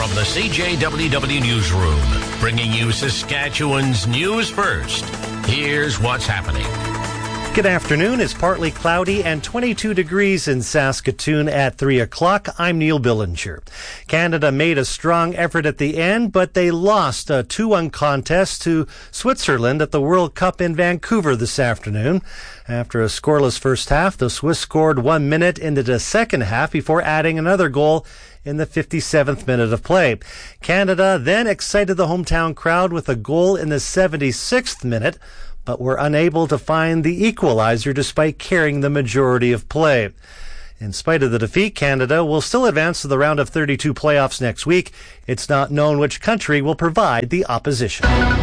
From the CJWW Newsroom, bringing you Saskatchewan's news first. Here's what's happening. Good afternoon. It's partly cloudy and 22 degrees in Saskatoon at 3 o'clock. I'm Neil Billinger. Canada made a strong effort at the end, but they lost a 2-1 contest to Switzerland at the World Cup in Vancouver this afternoon. After a scoreless first half, the Swiss scored 1 minute into the second half before adding another goal in the 57th minute of play. Canada then excited the hometown crowd with a goal in the 76th minute, but were unable to find the equalizer despite carrying the majority of play. In spite of the defeat, Canada will still advance to the round of 32 playoffs next week. It's not known which country will provide the opposition.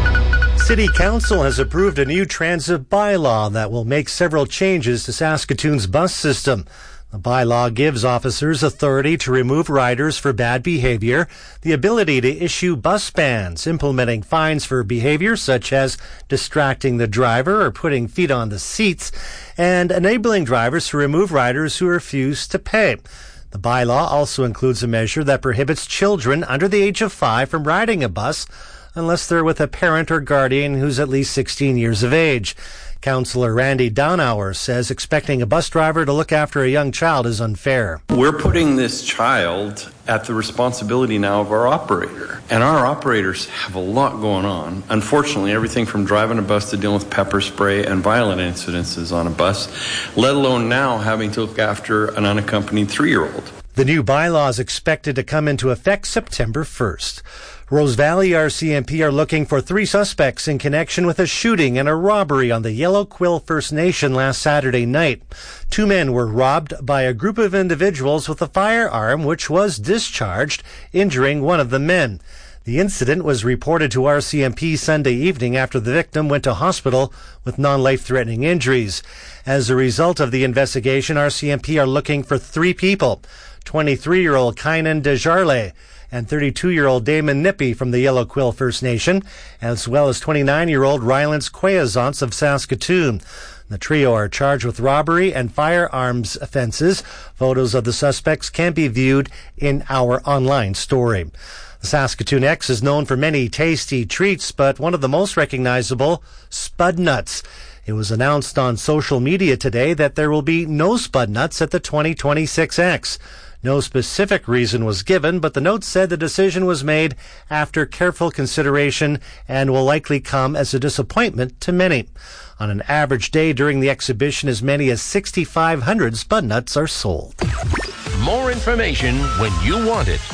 City Council has approved a new transit bylaw that will make several changes to Saskatoon's bus system. The bylaw gives officers authority to remove riders for bad behavior, the ability to issue bus bans, implementing fines for behavior such as distracting the driver or putting feet on the seats, and enabling drivers to remove riders who refuse to pay. The bylaw also includes a measure that prohibits children under the age of 5 from riding a bus unless they're with a parent or guardian who's at least 16 years of age. Councillor Randy Downhour says expecting a bus driver to look after a young child is unfair. We're putting this child at the responsibility now of our operator. And our operators have a lot going on. Unfortunately, everything from driving a bus to dealing with pepper spray and violent incidences on a bus, let alone now having to look after an unaccompanied 3-year-old. The new bylaw is expected to come into effect September 1st. Rose Valley RCMP are looking for 3 suspects in connection with a shooting and a robbery on the Yellow Quill First Nation last Saturday night. 2 men were robbed by a group of individuals with a firearm which was discharged, injuring one of the men. The incident was reported to RCMP Sunday evening after the victim went to hospital with non-life-threatening injuries. As a result of the investigation, RCMP are looking for 3 people: 23-year-old Kynan Desjarlais and 32-year-old Damon Nippy from the Yellow Quill First Nation, as well as 29-year-old Rylance Quayazance of Saskatoon. The trio are charged with robbery and firearms offenses. Photos of the suspects can be viewed in our online story. The Saskatoon X is known for many tasty treats, but one of the most recognizable, Spud Nuts. It was announced on social media today that there will be no Spud Nuts at the 2026 X. No specific reason was given, but the note said the decision was made after careful consideration and will likely come as a disappointment to many. On an average day during the exhibition, as many as 6,500 Spud Nuts are sold. More information when you want it.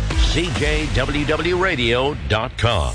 CJWWRadio.com.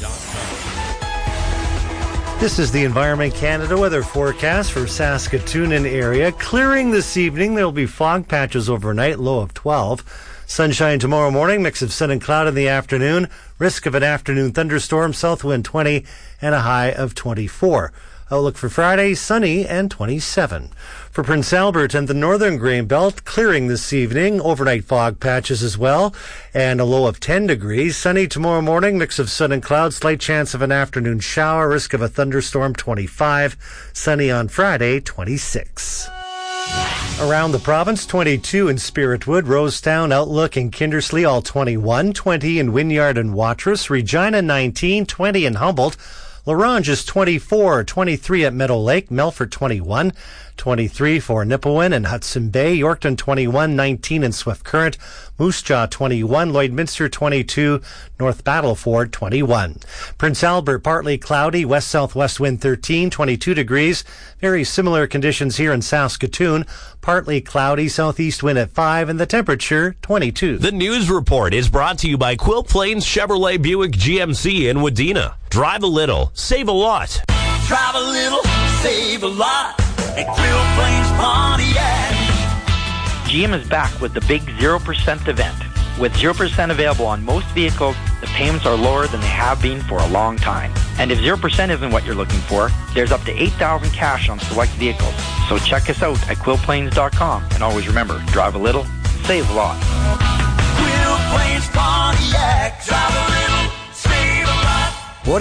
This is the Environment Canada weather forecast for Saskatoon and area. Clearing this evening. There will be fog patches overnight, low of 12. Sunshine tomorrow morning, mix of sun and cloud in the afternoon. Risk of an afternoon thunderstorm, south wind 20 and a high of 24. Outlook for Friday, sunny and 27. For Prince Albert and the northern Grain Belt, clearing this evening. Overnight fog patches as well, and a low of 10 degrees. Sunny tomorrow morning, mix of sun and clouds, slight chance of an afternoon shower, risk of a thunderstorm 25. Sunny on Friday, 26. Around the province, 22 in Spiritwood, Rosetown, Outlook, and Kindersley, all 21. 20 in Wynyard and Watrous, Regina 19, 20 in Humboldt. Larange is 24, 23 at Meadow Lake, Melfort 21, 23 for Nipawin and Hudson Bay, Yorkton 21, 19 in Swift Current, Moose Jaw 21, Lloydminster 22, North Battleford 21. Prince Albert, partly cloudy, west-southwest wind 13, 22 degrees. Very similar conditions here in Saskatoon. Partly cloudy, southeast wind at 5, and the temperature 22. The news report is brought to you by Quill Plains Chevrolet Buick GMC in Wadena. Drive a little, save a lot. Drive a little, save a lot at Quill Plains Pontiac. GM is back with the big 0% event. With 0% available on most vehicles, the payments are lower than they have been for a long time. And if 0% isn't what you're looking for, there's up to $8,000 cash on select vehicles. So check us out at quillplains.com. And always remember, drive a little, save a lot. Quill Plains Pontiac, drive a little, save a lot. What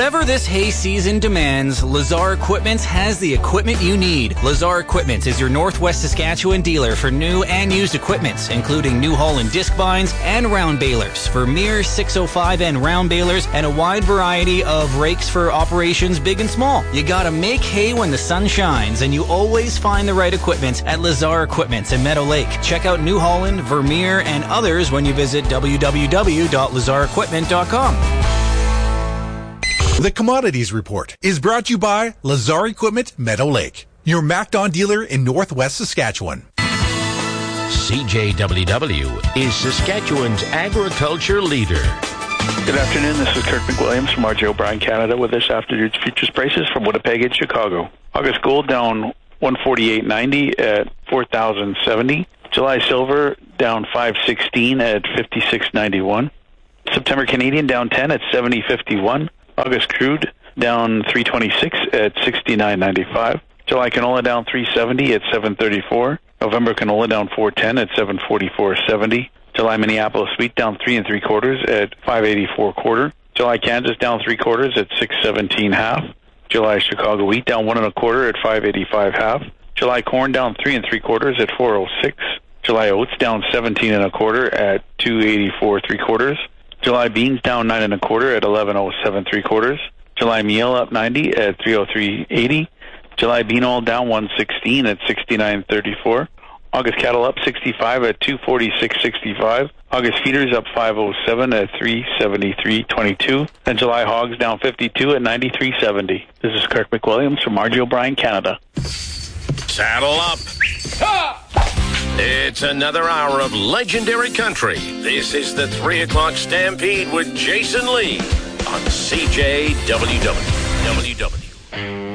Whatever this hay season demands, Lazar Equipment has the equipment you need. Lazar Equipment is your Northwest Saskatchewan dealer for new and used equipment, including New Holland disc binds and round balers, Vermeer 605N round balers, and a wide variety of rakes for operations big and small. You gotta make hay when the sun shines, and you always find the right equipment at Lazar Equipment in Meadow Lake. Check out New Holland, Vermeer, and others when you visit www.lazarequipment.com. The Commodities Report is brought to you by Lazar Equipment Meadow Lake, your MacDon dealer in Northwest Saskatchewan. CJWW is Saskatchewan's agriculture leader. Good afternoon, this is Kirk McWilliams from RJ O'Brien Canada with this afternoon's futures prices from Winnipeg and Chicago. August gold down $148.90 at $4,070. July silver down $516 at $56.91. September Canadian down 10 at $70.51. August crude down $326 at $69.95. July canola down $370 at $734. November canola down $410 at $744.70. July Minneapolis wheat down 3 3/4 at $584 quarter. July Kansas down 3/4 at $617 half. July Chicago wheat down 1 1/4 at $585 half. July corn down 3 3/4 at $406. July oats down 17 1/4 at $284 3/4. July beans down 9 1/4 at $1107 3/4. July meal up 90 at $303.80. July bean oil down 116 at $69.34. August cattle up 65 at $246.65. August feeders up 507 at $373.22. And July hogs down 52 at $93.70. This is Kirk McWilliams from RJ O'Brien Canada. Saddle up. It's another hour of legendary country. This is the 3 o'clock Stampede with Jason Lee on CJWW.